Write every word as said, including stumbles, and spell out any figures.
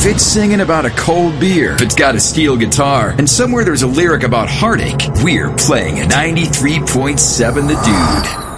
If it's singing about a cold beer, if it's got a steel guitar, and somewhere there's a lyric about heartache, we're playing ninety-three point seven The Dude.